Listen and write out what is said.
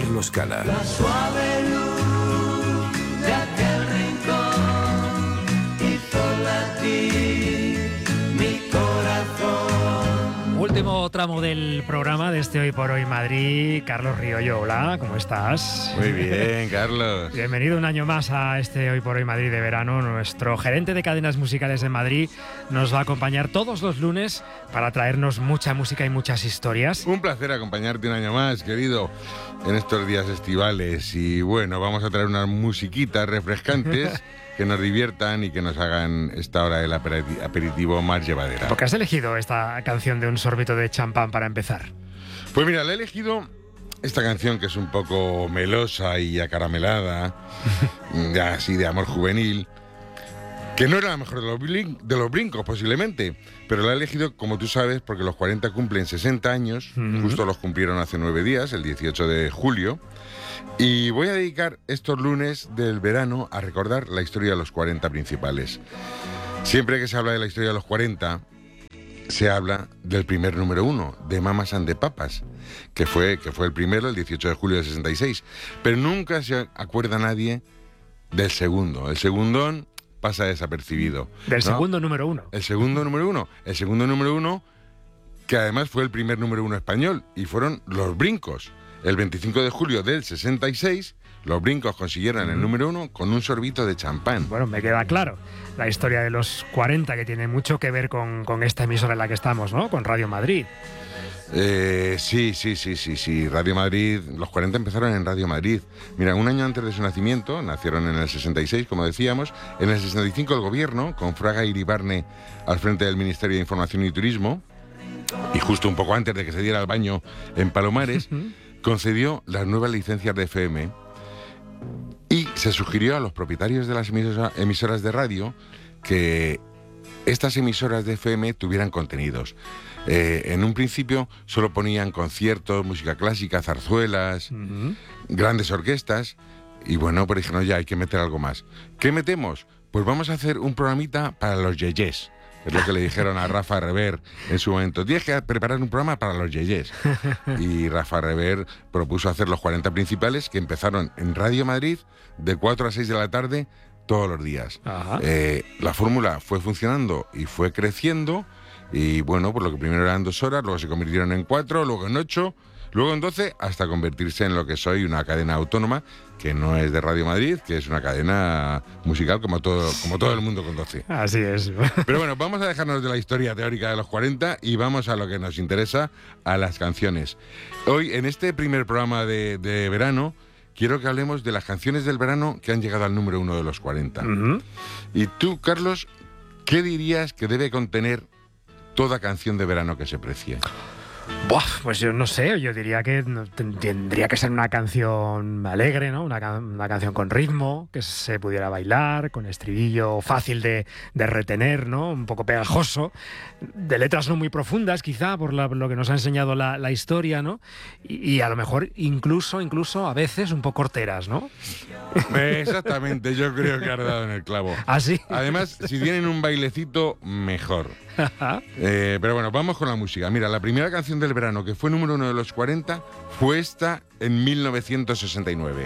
Carlos Cala. La suave luz de aquel rincón hizo latir mi corazón. Último tramo del programa de este Hoy por Hoy Madrid. Carlos Riollo, hola, ¿cómo estás? Muy bien, Carlos. Bienvenido un año más a este Hoy por Hoy Madrid de verano. Nuestro gerente de cadenas musicales en Madrid nos va a acompañar todos los lunes para traernos mucha música y muchas historias. Un placer acompañarte un año más, querido, en estos días estivales. Y bueno, vamos a traer unas musiquitas refrescantes que nos diviertan y que nos hagan esta hora del aperitivo más llevadera. ¿Por qué has elegido esta canción de un sorbito de champán para empezar? Pues mira, le he elegido esta canción que es un poco melosa y acaramelada, así de amor juvenil, que no era la mejor de los brincos posiblemente, pero la he elegido, como tú sabes, porque los 40 cumplen 60 años, justo los cumplieron hace 9 días, el 18 de julio, y voy a dedicar estos lunes del verano a recordar la historia de los 40 principales. Siempre que se habla de la historia de los 40, se habla del primer número 1, de Mamas and the Papas, que fue el primero, el 18 de julio de 66, pero nunca se acuerda nadie del segundo. El segundón pasa desapercibido. Del ¿no? segundo número 1. El segundo número 1. El segundo número 1, que además fue el primer número 1 español, y fueron Los Brincos. El 25 de julio del 66, Los Brincos consiguieron el número 1 con un sorbito de champán. Bueno, me queda claro la historia de los 40, que tiene mucho que ver con esta emisora en la que estamos, ¿no? Con Radio Madrid. Sí. Radio Madrid, los 40 empezaron en Radio Madrid. Mira, un año antes de su nacimiento, nacieron en el 66, como decíamos. En el 65 el gobierno, con Fraga Iribarne al frente del Ministerio de Información y Turismo, y justo un poco antes de que se diera el baño en Palomares, concedió las nuevas licencias de FM y se sugirió a los propietarios de las emisoras de radio que estas emisoras de FM tuvieran contenidos. En un principio solo ponían conciertos, música clásica, zarzuelas, grandes orquestas, y bueno, pues dijeron, ya hay que meter algo más. ¿Qué metemos? Pues vamos a hacer un programita para los yeyés. Es lo que le dijeron a Rafa Rever en su momento. Tienes que preparar un programa para los yeyés. Y Rafa Rever propuso hacer los 40 principales, que empezaron en Radio Madrid de 4 a 6 de la tarde todos los días. La fórmula fue funcionando y fue creciendo. Y bueno, pues lo que primero eran 2 horas, luego se convirtieron en 4, luego en 8, luego en 12, hasta convertirse en lo que soy, una cadena autónoma, que no es de Radio Madrid, que es una cadena musical como todo el mundo conoce. Así es. Pero bueno, vamos a dejarnos de la historia teórica de los 40 y vamos a lo que nos interesa, a las canciones. Hoy, en este primer programa de verano, quiero que hablemos de las canciones del verano que han llegado al número 1 de los 40. Y tú, Carlos, ¿qué dirías que debe contener toda canción de verano que se precie? Buah, pues yo no sé, yo diría que tendría que ser una canción alegre, ¿no? Una canción con ritmo, que se pudiera bailar, con estribillo fácil de retener, ¿no? Un poco pegajoso, de letras no muy profundas, quizá, por lo que nos ha enseñado la historia, ¿no? Y a lo mejor incluso a veces un poco horteras, ¿no? Exactamente, yo creo que has dado en el clavo. ¿Ah, sí? Además, si tienen un bailecito, mejor. Pero bueno, vamos con la música. Mira, la primera canción del verano que fue número 1 de los 40 fue esta en 1969.